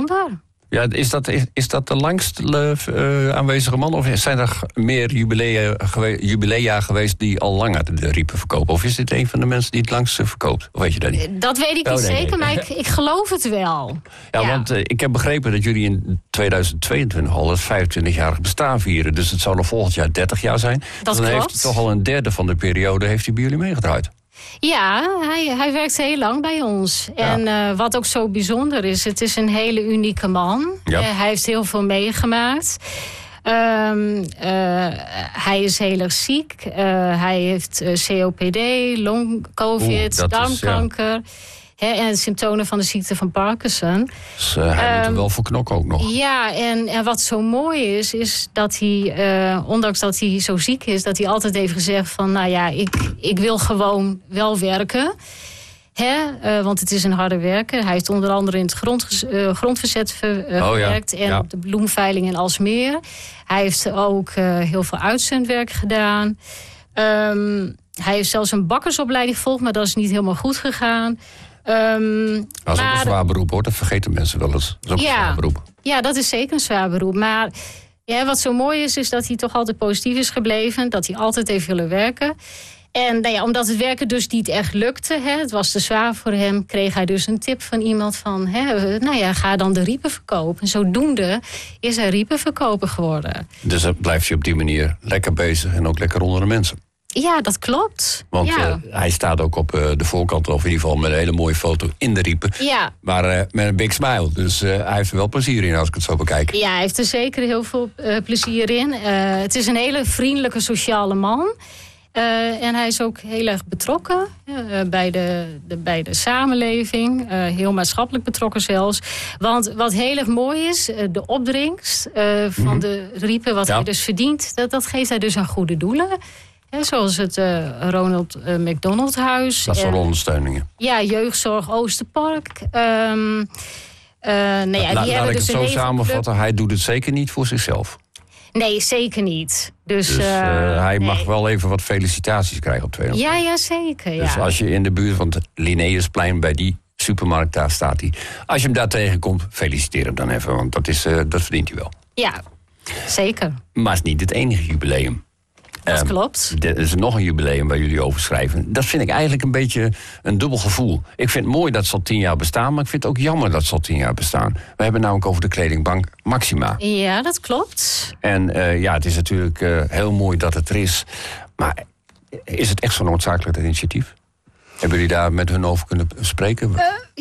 bijzonder. Ja, is dat de langst aanwezige man? Of zijn er meer jubilea geweest die al langer de riepen verkopen? Of is dit een van de mensen die het langst verkoopt? Of weet je dat niet? Dat weet ik niet zeker, maar ik geloof het wel. Ja, want ik heb begrepen dat jullie in 2022 al het 25-jarig bestaan vieren. Dus het zou nog volgend jaar 30 jaar zijn. Dat dan klopt. heeft hij toch al een derde van de periode heeft hij bij jullie meegedraaid. Ja, hij werkt heel lang bij ons. Ja. En wat ook zo bijzonder is, het is een hele unieke man. Ja. Hij heeft heel veel meegemaakt. Hij is heel erg ziek. Hij heeft COPD, long-covid, darmkanker. En symptomen van de ziekte van Parkinson. Dus hij moet er wel voor knokken ook nog. Ja, en wat zo mooi is dat hij, ondanks dat hij zo ziek is, dat hij altijd heeft gezegd van, nou ja, ik wil gewoon wel werken. Want het is een harde werker. Hij heeft onder andere in het grondverzet gewerkt. En op de bloemveiling in Alsmeer. Hij heeft ook heel veel uitzendwerk gedaan. Hij heeft zelfs een bakkersopleiding gevolgd, maar dat is niet helemaal goed gegaan. Dat is ook een zwaar beroep, hoor. Dat vergeten mensen wel eens. Dat is ook een zwaar beroep. Ja, dat is zeker een zwaar beroep. Maar wat zo mooi is dat hij toch altijd positief is gebleven. Dat hij altijd heeft willen werken. En omdat het werken dus niet echt lukte, het was te zwaar voor hem, kreeg hij dus een tip van iemand van, ga dan de riepen verkopen. En zodoende is hij riepenverkoper geworden. Dus dan blijft hij op die manier lekker bezig en ook lekker onder de mensen. Ja, dat klopt. Want hij staat ook op de voorkant, of in ieder geval met een hele mooie foto in de riepen. Ja. Maar met een big smile. Dus hij heeft er wel plezier in als ik het zo bekijk. Ja, hij heeft er zeker heel veel plezier in. Het is een hele vriendelijke, sociale man. En hij is ook heel erg betrokken bij de samenleving. Heel maatschappelijk betrokken zelfs. Want wat heel erg mooi is, de opbrengst van de riepen, wat hij dus verdient, dat geeft hij dus aan goede doelen. Zoals het Ronald McDonald Huis. Dat soort ondersteuningen. Ja, jeugdzorg Oosterpark. Laat ik het zo samenvatten, hij doet het zeker niet voor zichzelf. Nee, zeker niet. Dus hij mag wel even wat felicitaties krijgen op 2 november. Ja, zeker. Ja. Dus als je in de buurt van het Linnaeusplein bij die supermarkt, daar staat hij. Als je hem daar tegenkomt, feliciteer hem dan even, want dat verdient hij wel. Ja, zeker. Maar het is niet het enige jubileum. Dat klopt. Er is nog een jubileum waar jullie over schrijven. Dat vind ik eigenlijk een beetje een dubbel gevoel. Ik vind het mooi dat ze al 10 jaar bestaan, maar ik vind het ook jammer dat ze al 10 jaar bestaan. We hebben namelijk over de kledingbank Maxima. Ja, dat klopt. En het is natuurlijk heel mooi dat het er is. Maar is het echt zo noodzakelijk, dat initiatief? Hebben jullie daar met hun over kunnen spreken?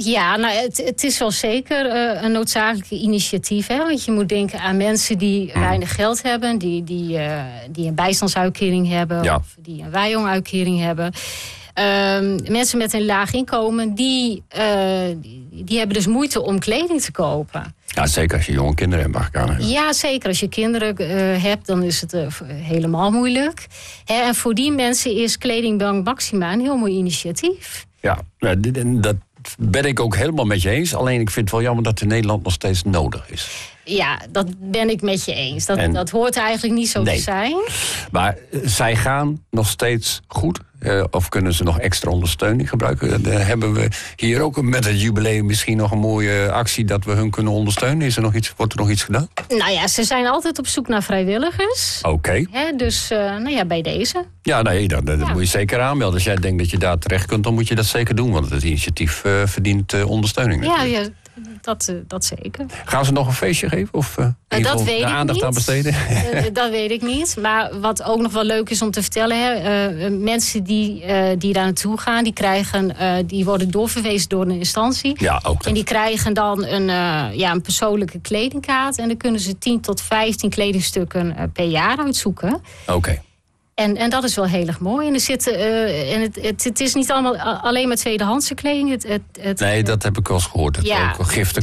Het is wel zeker een noodzakelijk initiatief. Want je moet denken aan mensen die weinig geld hebben, die een bijstandsuitkering hebben, of die een weijonguitkering hebben. Mensen met een laag inkomen, die hebben dus moeite om kleding te kopen. Ja, zeker als je jonge kinderen hebt, mag ik aan. Ja, zeker. Als je kinderen hebt, dan is het helemaal moeilijk. En voor die mensen is Kledingbank Maxima een heel mooi initiatief. Ja, dat ben ik ook helemaal met je eens. Alleen ik vind het wel jammer dat het in Nederland nog steeds nodig is. Ja, dat ben ik met je eens. Dat hoort eigenlijk niet zo te zijn. Maar zij gaan nog steeds goed. Of kunnen ze nog extra ondersteuning gebruiken? Hebben we hier ook met het jubileum misschien nog een mooie actie dat we hun kunnen ondersteunen? Wordt er nog iets gedaan? Nou ja, ze zijn altijd op zoek naar vrijwilligers. Oké. Dus bij deze. Ja, nee, dat moet je zeker aanmelden. Als jij denkt dat je daar terecht kunt, dan moet je dat zeker doen. Want het initiatief verdient ondersteuning. Ja, dat zeker. Gaan ze nog een feestje geven? Of dat weet ik aandacht niet. aan besteden? Dat weet ik niet. Maar wat ook nog wel leuk is om te vertellen, mensen die daar naartoe gaan, die worden doorverwezen door een instantie. Ja, ook dat. En die krijgen dan een persoonlijke kledingkaart. En dan kunnen ze 10 tot 15 kledingstukken per jaar uitzoeken. Oké. En dat is wel heel erg mooi. En het is niet allemaal alleen maar tweedehandse kleding. Nee, dat heb ik wel eens gehoord. Ook giften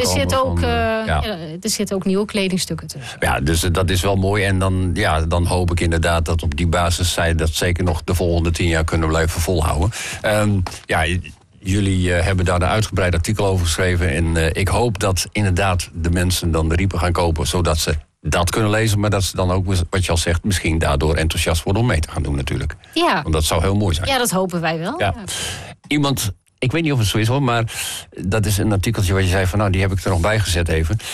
er zitten ook nieuwe kledingstukken tussen. Ja, dus dat is wel mooi. En dan hoop ik inderdaad dat op die basis zij dat zeker nog de volgende 10 jaar kunnen blijven volhouden. Jullie hebben daar een uitgebreid artikel over geschreven. En ik hoop dat inderdaad de mensen dan de riepen gaan kopen, zodat ze dat kunnen lezen, maar dat ze dan ook, wat je al zegt, misschien daardoor enthousiast worden om mee te gaan doen natuurlijk. Ja. Want dat zou heel mooi zijn. Ja, dat hopen wij wel. Ja. Iemand, ik weet niet of het zo is hoor, maar dat is een artikeltje waar je zei van, die heb ik er nog bij gezet even.